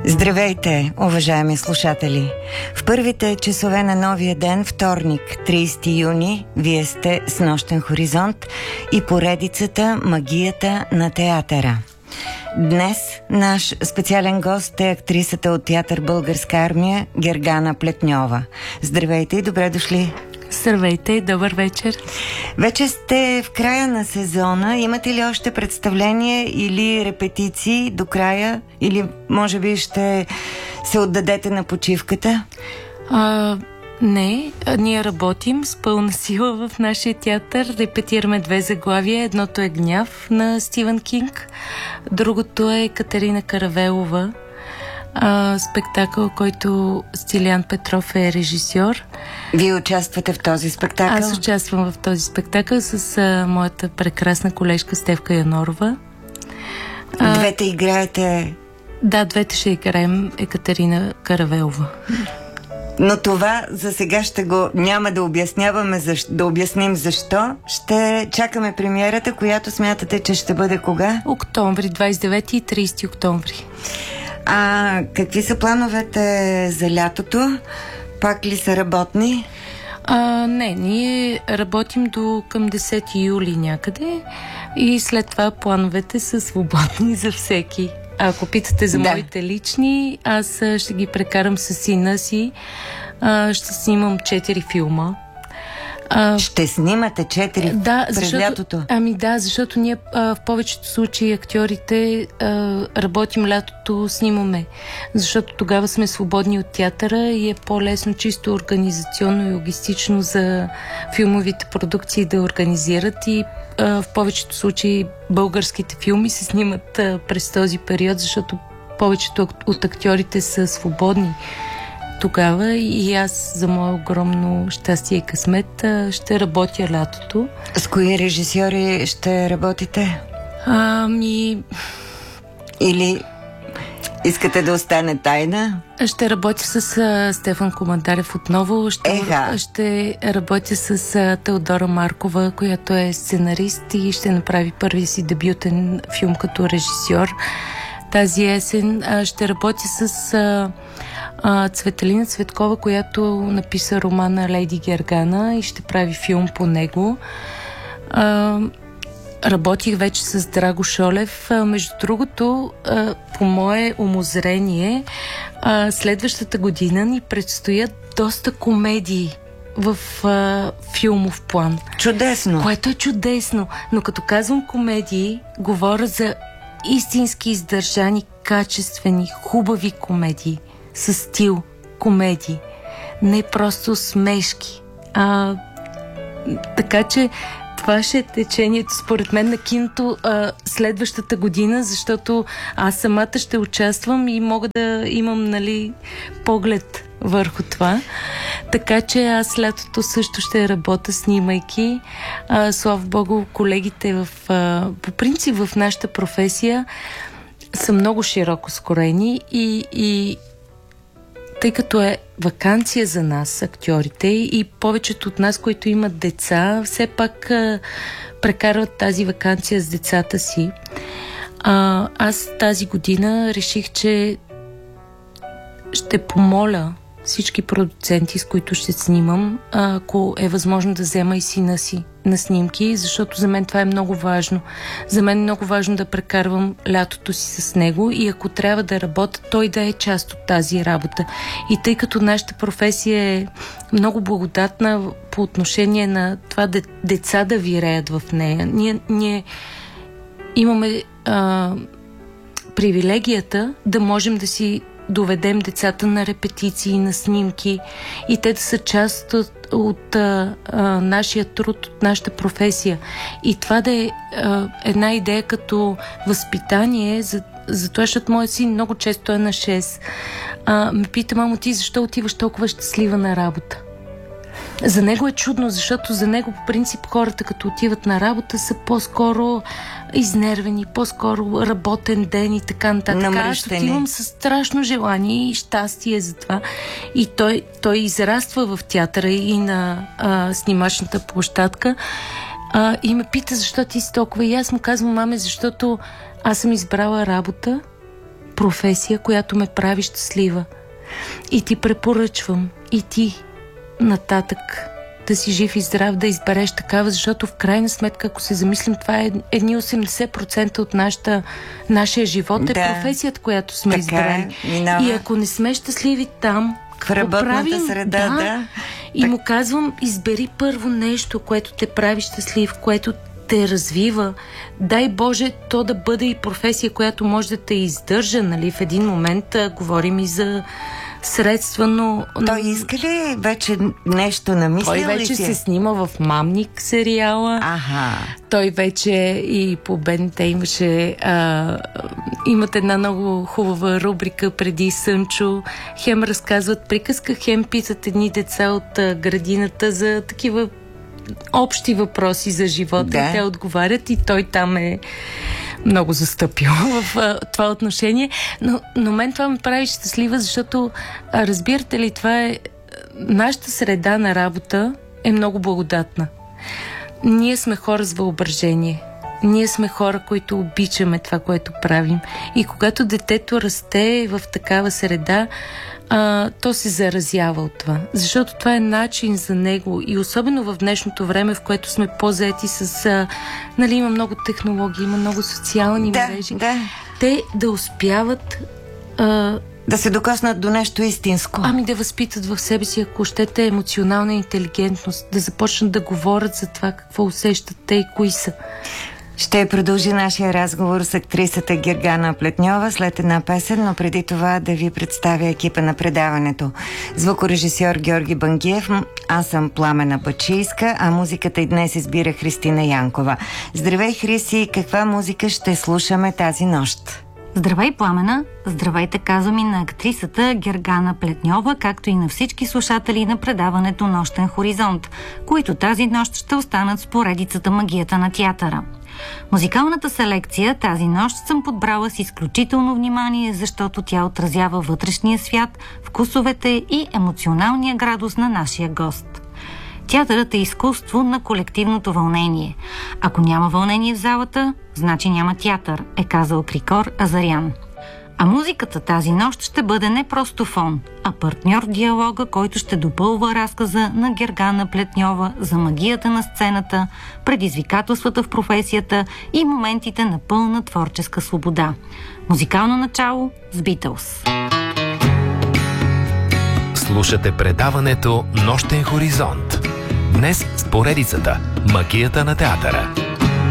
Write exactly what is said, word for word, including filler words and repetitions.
Здравейте, уважаеми слушатели! В първите часове на новия ден, вторник, тридесети юни, вие сте с Нощен хоризонт и поредицата Магията на театъра. Днес наш специален гост е актрисата от театър Българска армия Гергана Плетньова. Здравейте и добре дошли! Здравейте и добър вечер! Вече сте в края на сезона. Имате ли още представление или репетиции до края? Или може би ще се отдадете на почивката? А, не, ние работим с пълна сила в нашия театър. Репетираме две заглавия. Едното е Гняв на Стивън Кинг. Другото е Катерина Каравелова. А, спектакъл, който Стилиян Петров е режисьор. Вие участвате в този спектакъл? Аз участвам в този спектакъл с а, моята прекрасна колежка Стефка Янорова. А, двете играете? Да, двете ще играем Екатерина Каравелова. Но това за сега ще го няма да обясняваме, защо, да обясним защо. Ще чакаме премиерата, която смятате, че ще бъде кога? Октомври, двадесет и девети и тридесети октомври. А какви са плановете за лятото? Пак ли са работни? А, не, ние работим до към десети юли някъде и след това плановете са свободни за всеки. А ако питате за да. моите лични, аз ще ги прекарам с сина си. А, ще снимам четири филма. А, ще снимате четири да, през защото, лятото? Ами да, защото ние а, в повечето случаи актьорите а, работим лятото, снимаме. Защото тогава сме свободни от театъра и е по-лесно чисто организационно и логистично за филмовите продукции да организират и а, в повечето случаи българските филми се снимат а, през този период, защото повечето от актьорите са свободни тогава и аз за мое огромно щастие и късмет ще работя лятото. С кои режисьори ще работите? Ами... Или искате да остане тайна? Ще работя с а, Стефан Командарев отново. Ще, ще работя с а, Теодора Маркова, която е сценарист и ще направи първия си дебютен филм като режисьор. Тази есен а, ще работя с... А, Цветелина Цветкова, която написа романа Леди Гергана и ще прави филм по него. А, работих вече с Драго Шолев. А, между другото, а, по мое умозрение, а, следващата година ни предстоят доста комедии в а, филмов план. Чудесно! Което е чудесно. Но като казвам комедии, говоря за истински издържани, качествени, хубави комедии. Със стил, комедии, не просто смешки. А, така че това ще е течението според мен на киното а, следващата година, защото аз самата ще участвам и мога да имам, нали, поглед върху това. Така че аз лятото също ще работя снимайки. А, слава Богу, колегите в, а, по принцип в нашата професия са много широко скорени и, и тъй като е ваканция за нас, актьорите, и повечето от нас, които имат деца, все пак а, прекарват тази ваканция с децата си. А, аз тази година реших, че ще помоля всички продуценти, с които ще снимам, ако е възможно да взема и сина си на снимки, защото за мен това е много важно. За мен е много важно да прекарвам лятото си с него и ако трябва да работя, той да е част от тази работа. И тъй като нашата професия е много благодатна по отношение на това деца да виреят в нея, ние, ние имаме а, привилегията да можем да си доведем децата на репетиции, на снимки и те да са част от, от а, а, нашия труд, от нашата професия. И това да е а, една идея като възпитание, за, за това, защото моят син много често е на шест. А, ме пита: мамо, ти защо отиваш толкова щастлива на работа? За него е чудно, защото за него по принцип хората, като отиват на работа, са по-скоро изнервени, по-скоро работен ден и така нататък. Аз отивам със страшно желание и щастие за това. И той, той израства в театъра и на а, снимачната площадка а, и ме пита: защо ти си толкова? И аз му казвам: маме, защото аз съм избрала работа, професия, която ме прави щастлива. И ти препоръчвам, и ти нататък да си жив и здрав, да избереш такава, защото в крайна сметка, ако се замислим, това е едни осемдесет процента от нашата, нашия живот, е да, професията, която сме избрали. Минава. И ако не сме щастливи там, в работната правим, среда, да. да. И так... му казвам, избери първо нещо, което те прави щастлив, което те развива. Дай Боже, то да бъде и професия, която може да те издържа, нали? В един момент а, говорим и за средства, но... Той иска ли вече нещо намислил ли си? Той вече се снима в Мамник сериала. Аха. Той вече и по БНТ имаше... А, имат една много хубава рубрика преди Сънчо. Хем разказват приказка, хем питат едни деца от а, градината за такива общи въпроси за живота. Да. Те отговарят и той там е много застъпил в а, това отношение. Но, но мен това ме прави щастлива, защото а, разбирате ли, това е нашата среда на работа е много благодатна. Ние сме хора с въображение. Ние сме хора, които обичаме това, което правим. И когато детето расте в такава среда, а, то се заразява от това. Защото това е начин за него. И особено в днешното време, в което сме по-заети с... А, нали, има много технологии, има много социални да, мрежи. Да. Те да успяват... А, да се докоснат до нещо истинско. Ами да възпитат в себе си, ако щете, емоционална интелигентност. Да започнат да говорят за това какво усещат те и кои са. Ще продължи нашия разговор с актрисата Гергана Плетньова след една песен, но преди това да ви представя екипа на предаването. Звукорежисьор Георги Бангиев, аз съм Пламена Бачийска, а музиката и днес избира Христина Янкова. Здравей, Хриси, каква музика ще слушаме тази нощ? Здравей, Пламена! Здравейте, казвам и на актрисата Гергана Плетньова, както и на всички слушатели на предаването Нощен хоризонт, които тази нощ ще останат с поредицата Магията на театъра. Музикалната селекция тази нощ съм подбрала с изключително внимание, защото тя отразява вътрешния свят, вкусовете и емоционалния градус на нашия гост. Театърът е изкуство на колективното вълнение. Ако няма вълнение в залата, значи няма театър, е казал Крикор Азарян. А музиката тази нощ ще бъде не просто фон, а партньор в диалога, който ще допълва разказа на Гергана Плетньова за магията на сцената, предизвикателствата в професията и моментите на пълна творческа свобода. Музикално начало с Битълс. Слушате предаването Нощен хоризонт. Днес с поредицата Магията на театъра.